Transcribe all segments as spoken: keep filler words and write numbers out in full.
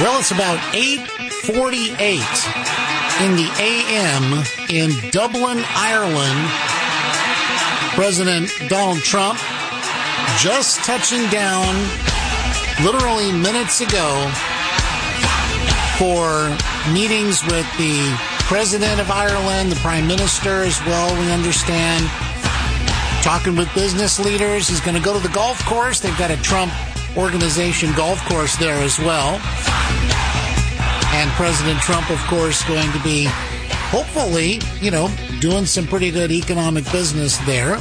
Well, it's about eight forty-eight in the A M in Dublin, Ireland. President Donald Trump just touching down literally minutes ago for meetings with the President of Ireland, the Prime Minister as well, we understand. Talking with business leaders. He's going to go to the golf course. They've got a Trump Organization golf course there as well. And President Trump, of course, going to be hopefully, you know, doing some pretty good economic business there.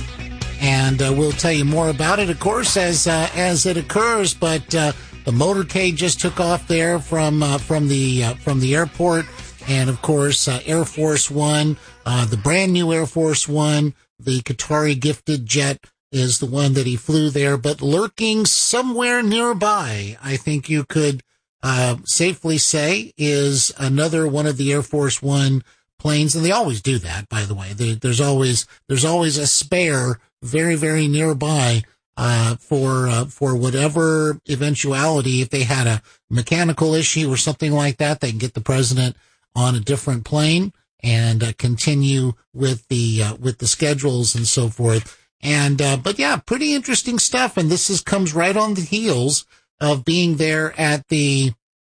And uh, we'll tell you more about it, of course, as uh, as it occurs. But uh, the motorcade just took off there from uh, from the uh, from the airport. And, of course, uh, Air Force One, uh, the brand new Air Force One, the Qatari gifted jet is the one that he flew there. But lurking somewhere nearby, I think you could uh, safely say, is another one of the Air Force One planes. And they always do that, by the way. There, there's always there's always a spare very, very nearby uh, for uh, for whatever eventuality. If they had a mechanical issue or something like that, they can get the president on a different plane and uh, continue with the uh, with the schedules and so forth. And uh, but yeah, pretty interesting stuff. And this is comes right on the heels of being there at the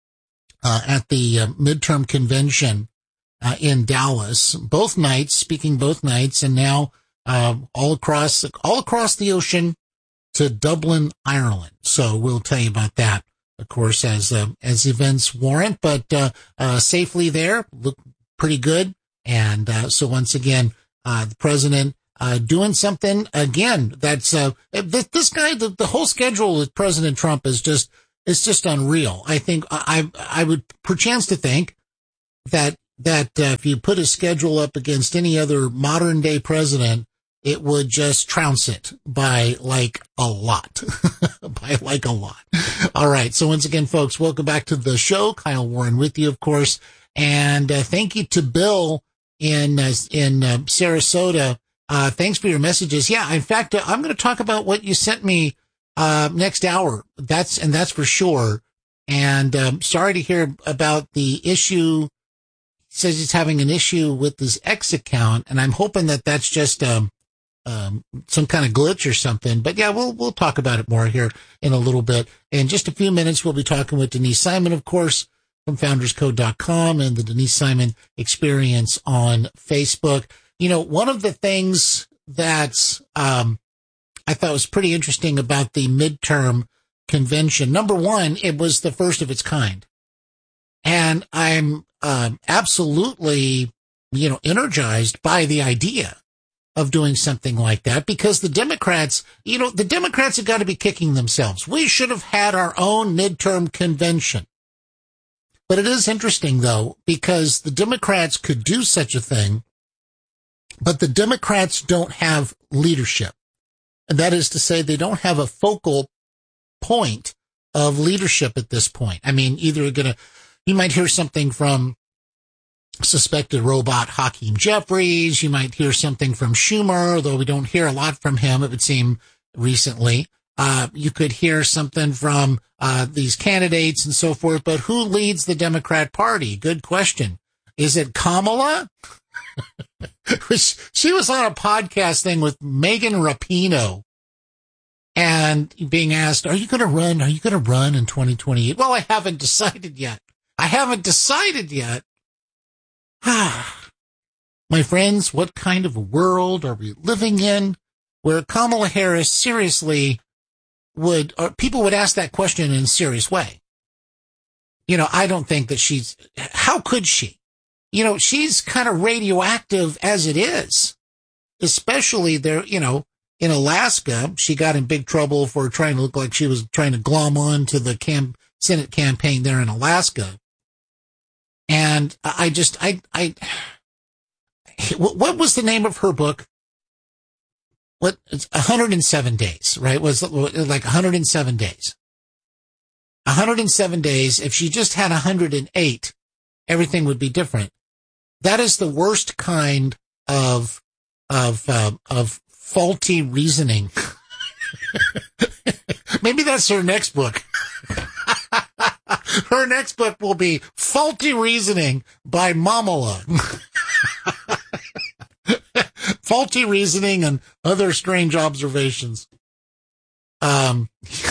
uh, at the uh, midterm convention uh, in Dallas, both nights, speaking both nights, and now uh, all across all across the ocean to Dublin, Ireland. So we'll tell you about that, of course, as uh, as events warrant. But uh, uh, safely there, look pretty good. And uh, so once again, uh, the president uh, doing something again. That's uh, this, this guy. The, the whole schedule with President Trump is just it's just unreal. I think I I would perchance to think that that uh, if you put his schedule up against any other modern day president, it would just trounce it by like a lot, by like a lot. All right. So once again, folks, welcome back to the show. Kyle Warren with you, of course. And uh, thank you to Bill in uh, in uh, Sarasota. Uh, thanks for your messages. Yeah, in fact, uh, I'm going to talk about what you sent me uh, next hour. That's and that's for sure. And um, sorry to hear about the issue. He says he's having an issue with his X account, and I'm hoping that that's just um, um, some kind of glitch or something. But yeah, we'll we'll talk about it more here in a little bit. In just a few minutes, we'll be talking with Denise Simon, of course, from founders code dot com and the Denise Simon Experience on Facebook. You know, one of the things that um, I thought was pretty interesting about the midterm convention, number one, it was the first of its kind. And I'm um, absolutely, you know, energized by the idea of doing something like that, because the Democrats, you know, the Democrats have got to be kicking themselves. We should have had our own midterm convention. But it is interesting, though, because the Democrats could do such a thing, but the Democrats don't have leadership. And that is to say, they don't have a focal point of leadership at this point. I mean, either you're going to, you might hear something from suspected robot Hakeem Jeffries. You might hear something from Schumer, though we don't hear a lot from him, it would seem, recently. Uh, you could hear something from uh, these candidates and so forth, but who leads the Democrat Party? Good question. Is it Kamala? She was on a podcast thing with Megan Rapinoe and being asked, are you going to run? Are you going to run in twenty twenty-eight? Well, I haven't decided yet. I haven't decided yet. My friends, what kind of a world are we living in where Kamala Harris seriously would, or people would ask that question in a serious way? You know, I don't think that she's, how could she? You know, she's kind of radioactive as it is, especially there, you know, in Alaska. She got in big trouble for trying to look like she was trying to glom on to the cam- Senate campaign there in Alaska. And I just, I, I, what was the name of her book? What, it's one hundred seven days, right? Was like one hundred seven days. one hundred seven days. If she just had one hundred eight, everything would be different. That is the worst kind of, of, uh, of faulty reasoning. Maybe that's her next book. Her next book will be Faulty Reasoning by Mamala. Faulty Reasoning and Other Strange Observations. Um,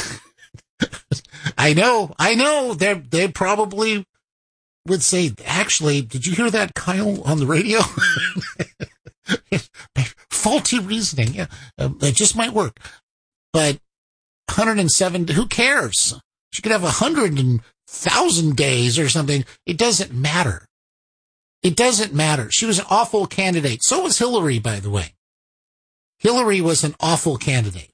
I know, I know, they they probably would say, actually, did you hear that, Kyle, on the radio? Faulty reasoning. Yeah, uh, it just might work. But one hundred seven, who cares? She could have one hundred thousand days or something. It doesn't matter. It doesn't matter. She was an awful candidate. So was Hillary, by the way. Hillary was an awful candidate.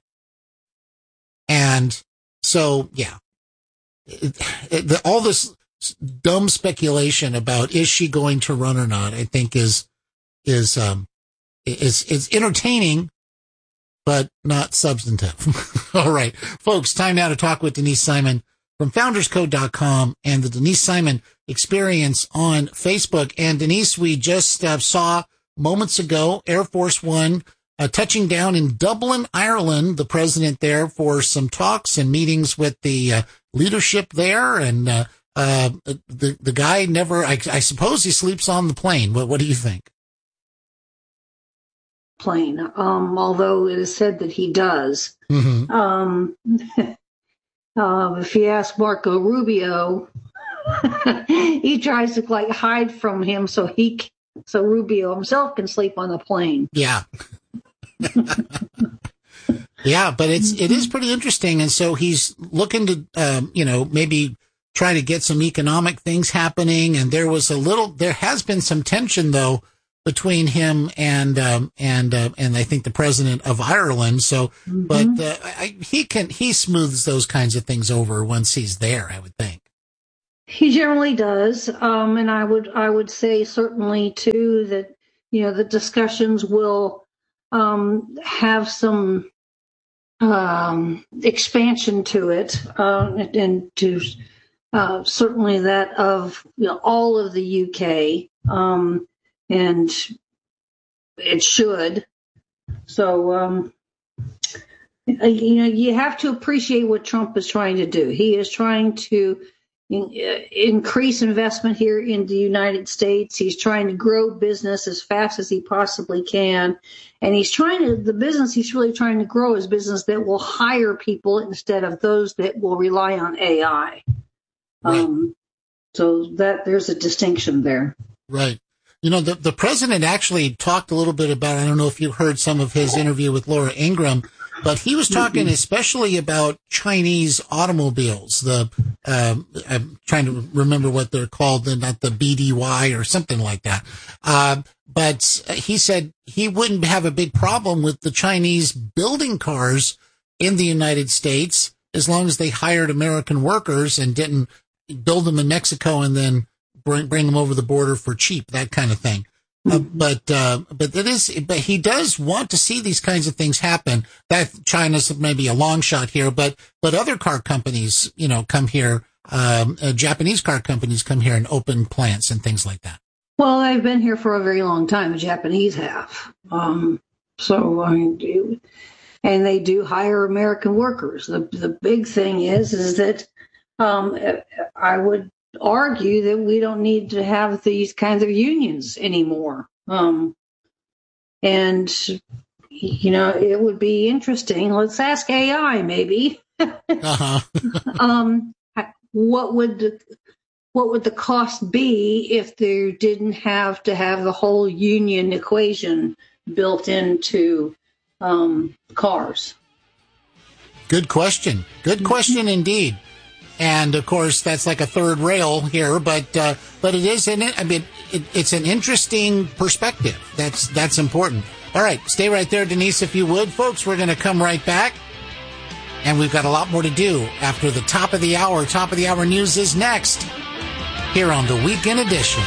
And so, yeah, it, it, the, all this dumb speculation about is she going to run or not, I think is, is, um, is, is entertaining, but not substantive. All right, folks, time now to talk with Denise Simon from founders code dot com and the Denise Simon Experience on Facebook. And Denise, we just uh, saw moments ago Air Force One uh, touching down in Dublin, Ireland, the president there for some talks and meetings with the uh, leadership there. And uh, uh, the the guy never, I, I suppose he sleeps on the plane. What, what do you think? Plane, um, although it is said that he does. Mm-hmm. Um, uh, if you ask Marco Rubio, he tries to like hide from him so he, so Rubio himself can sleep on the plane. Yeah. Yeah, but it's, it is pretty interesting. And so he's looking to, um, you know, maybe try to get some economic things happening. And there was a little, there has been some tension though, between him and, um, and, uh, and I think the president of Ireland. So, mm-hmm. but, uh, I, he can, he smooths those kinds of things over once he's there, I would think. He generally does. Um, and I would, I would say certainly too that, you know, the discussions will, um, have some, um, expansion to it, uh, and to, uh, certainly that of, you know, all of the U K, um, and it should. So, um, you know, you have to appreciate what Trump is trying to do. He is trying to in, uh, increase investment here in the United States. He's trying to grow business as fast as he possibly can. And he's trying to, the business he's really trying to grow is business that will hire people instead of those that will rely on A I. Right. Um, so that there's a distinction there. Right. You know, the, the president actually talked a little bit about, I don't know if you heard some of his interview with Laura Ingraham, but he was talking mm-hmm. especially about Chinese automobiles. The, um, I'm trying to remember what they're called, not the B D Y or something like that. Uh, but he said he wouldn't have a big problem with the Chinese building cars in the United States as long as they hired American workers and didn't build them in Mexico and then Bring, bring them over the border for cheap, that kind of thing. Mm-hmm. Uh, but, uh, but it is, but he does want to see these kinds of things happen. That China's maybe a long shot here, but, but other car companies, you know, come here, um, uh, Japanese car companies come here and open plants and things like that. Well, they've been here for a very long time. The Japanese have. Um, so, I mean, and they do hire American workers. The, the big thing is, is that, um, I would, argue that we don't need to have these kinds of unions anymore. Um, and, you know, it would be interesting. Let's ask A I maybe. uh-huh. um, what would the, what would the cost be if they didn't have to have the whole union equation built into um, cars? Good question. Good question indeed. And of course, that's like a third rail here, but uh, but it is an I mean it, it's an interesting perspective. That's that's important. All right, stay right there, Denise, if you would, folks. We're going to come right back, and we've got a lot more to do after the top of the hour. Top of the hour news is next here on the Weekend Edition.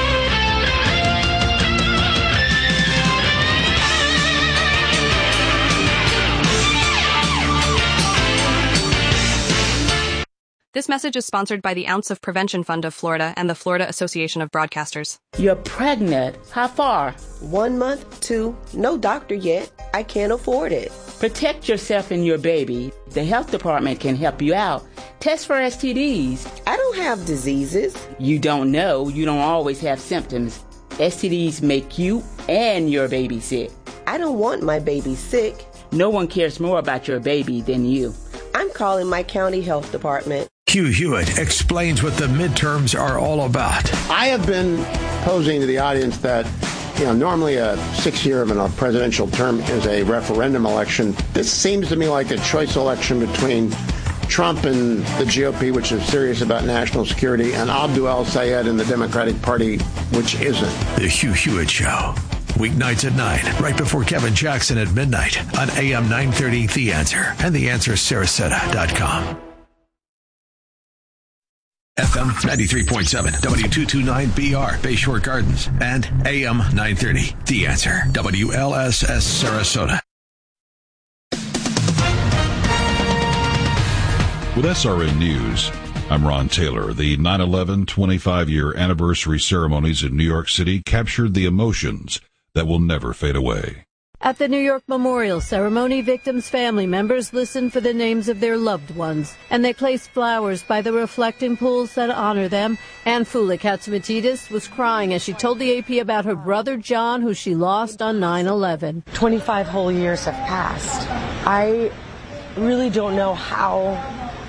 This message is sponsored by the Ounce of Prevention Fund of Florida and the Florida Association of Broadcasters. You're pregnant. How far? One month, two. No doctor yet. I can't afford it. Protect yourself and your baby. The health department can help you out. Test for S T Ds. I don't have diseases. You don't know. You don't always have symptoms. S T Ds make you and your baby sick. I don't want my baby sick. No one cares more about your baby than you. I'm calling my county health department. Hugh Hewitt explains what the midterms are all about. I have been posing to the audience that, you know, normally a six-year of a presidential term is a referendum election. This seems to me like a choice election between Trump and the G O P, which is serious about national security, and Abdul El-Sayed and the Democratic Party, which isn't. The Hugh Hewitt Show. Weeknights at nine, right before Kevin Jackson at midnight on A M nine thirty The Answer and the answer sarasota dot com. F M ninety-three point seven, W two twenty-nine B R, Bayshore Gardens, and A M nine thirty The Answer, W L S S Sarasota. With S R N News, I'm Ron Taylor. The nine eleven twenty-five-year anniversary ceremonies in New York City captured the emotions that will never fade away. At the New York Memorial Ceremony, victims' family members listened for the names of their loved ones, and they placed flowers by the reflecting pools that honor them. Anne Fula Katsimatidis was crying as she told the A P about her brother John, who she lost on nine eleven. twenty-five whole years have passed. I really don't know how,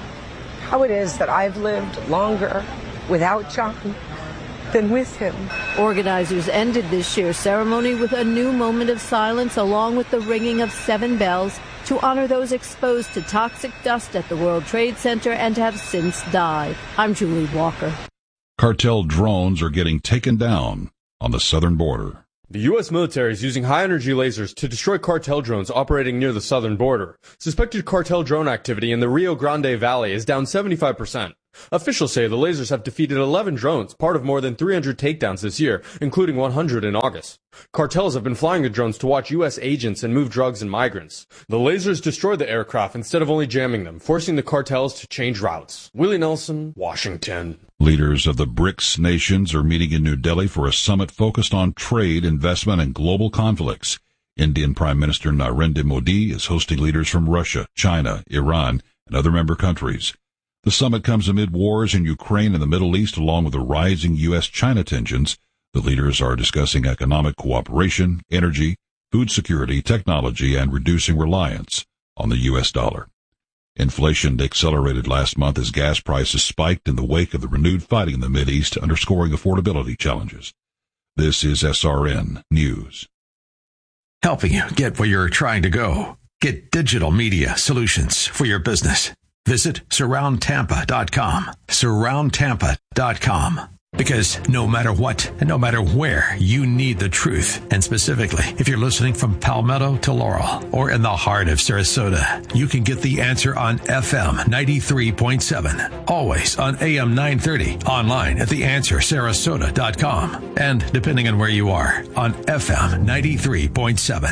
how it is that I've lived longer without John than with him. Organizers ended this year's ceremony with a new moment of silence along with the ringing of seven bells to honor those exposed to toxic dust at the World Trade Center and have since died. I'm Julie Walker. Cartel drones are getting taken down on the southern border. The U S military is using high-energy lasers to destroy cartel drones operating near the southern border. Suspected cartel drone activity in the Rio Grande Valley is down seventy-five percent. Officials say the lasers have defeated eleven drones, part of more than three hundred takedowns this year, including one hundred in August. Cartels have been flying the drones to watch U S agents and move drugs and migrants. The lasers destroyed the aircraft instead of only jamming them, forcing the cartels to change routes. Willie Nelson, Washington. Leaders of the BRICS nations are meeting in New Delhi for a summit focused on trade, investment, and global conflicts. Indian Prime Minister Narendra Modi is hosting leaders from Russia, China, Iran, and other member countries. The summit comes amid wars in Ukraine and the Middle East, along with the rising U S China tensions. The leaders are discussing economic cooperation, energy, food security, technology, and reducing reliance on the U S dollar. Inflation accelerated last month as gas prices spiked in the wake of the renewed fighting in the Mideast, underscoring affordability challenges. This is S R N News. Helping you get where you're trying to go. Get digital media solutions for your business. Visit surround tampa dot com. surround tampa dot com. Because no matter what and no matter where, you need the truth. And specifically, if you're listening from Palmetto to Laurel or in the heart of Sarasota, you can get the answer on F M ninety-three point seven. Always on A M nine thirty. Online at the answer sarasota dot com. And depending on where you are, on F M ninety-three point seven.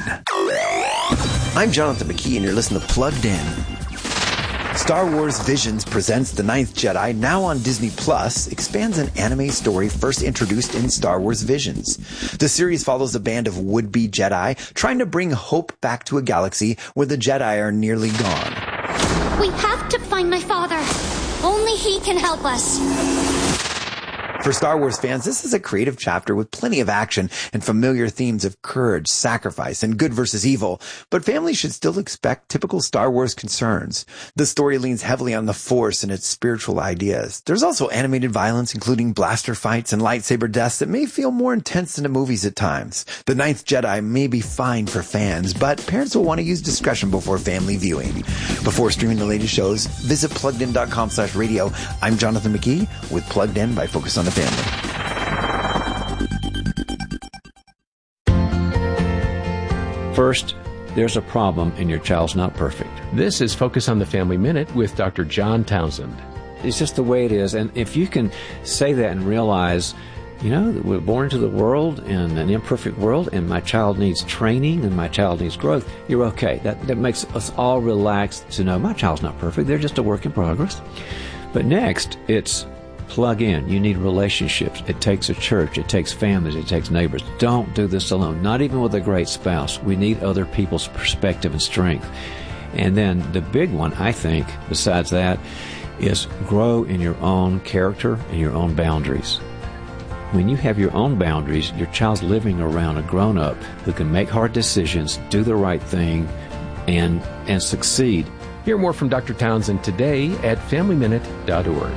I'm Jonathan McKee, and you're listening to Plugged In. Star Wars Visions presents The Ninth Jedi, now on Disney Plus, expands an anime story first introduced in Star Wars Visions. The series follows a band of would-be Jedi trying to bring hope back to a galaxy where the Jedi are nearly gone. We have to find my father. Only he can help us. For Star Wars fans, this is a creative chapter with plenty of action and familiar themes of courage, sacrifice, and good versus evil, but families should still expect typical Star Wars concerns. The story leans heavily on the Force and its spiritual ideas. There's also animated violence, including blaster fights and lightsaber deaths that may feel more intense than the movies at times. The Ninth Jedi may be fine for fans, but parents will want to use discretion before family viewing. Before streaming the latest shows, visit plugged in dot com slash radio. I'm Jonathan McKee with Plugged In by Focus on the Family. First, there's a problem and your child's not perfect. This is Focus on the Family Minute with Doctor John Townsend. It's just the way it is. And if you can say that and realize, you know, that we're born into the world in an imperfect world and my child needs training and my child needs growth, you're okay. That, that makes us all relaxed to know my child's not perfect. They're just a work in progress. But next, it's Plug in. You need relationships. It takes a church. It takes families. It takes neighbors. Don't do this alone. Not even with a great spouse. We need other people's perspective and strength. And then the big one, I think, besides that, is grow in your own character and your own boundaries. When you have your own boundaries, your child's living around a grown-up who can make hard decisions, do the right thing, and and succeed. Hear more from Doctor Townsend today at family minute dot org.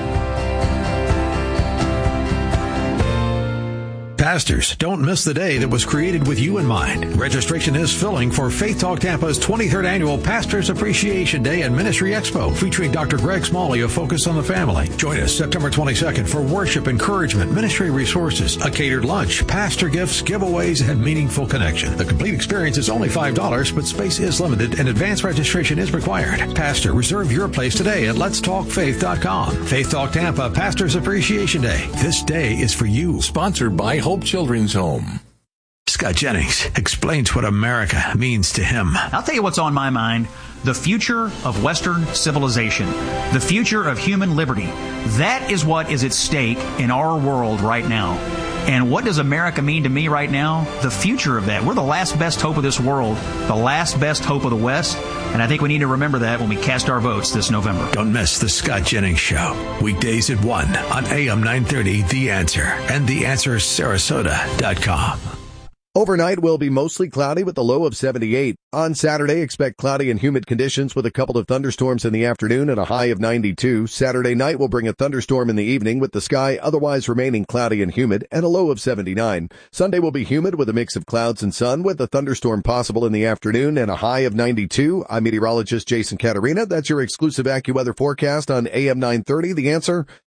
Pastors, don't miss the day that was created with you in mind. Registration is filling for Faith Talk Tampa's twenty-third Annual Pastors Appreciation Day and Ministry Expo, featuring Doctor Greg Smalley of Focus on the Family. Join us September twenty-second for worship, encouragement, ministry resources, a catered lunch, pastor gifts, giveaways, and meaningful connection. The complete experience is only five dollars, but space is limited and advance registration is required. Pastor, reserve your place today at lets talk faith dot com. Faith Talk Tampa Pastors Appreciation Day. This day is for you. Sponsored by Hope Children's Home. Scott Jennings explains what America means to him. I'll tell you what's on my mind. The future of Western civilization. The future of human liberty. That is what is at stake in our world right now. And what does America mean to me right now? The future of that. We're the last best hope of this world. The last best hope of the West. And I think we need to remember that when we cast our votes this November. Don't miss the Scott Jennings Show. Weekdays at one on A M nine thirty, The Answer, and the answer sarasota dot com. Overnight will be mostly cloudy with a low of seventy-eight. On Saturday, expect cloudy and humid conditions with a couple of thunderstorms in the afternoon and a high of ninety-two. Saturday night will bring a thunderstorm in the evening with the sky otherwise remaining cloudy and humid and a low of seventy-nine. Sunday will be humid with a mix of clouds and sun with a thunderstorm possible in the afternoon and a high of ninety-two. I'm meteorologist Jason Caterina. That's your exclusive AccuWeather forecast on A M nine thirty. The Answer.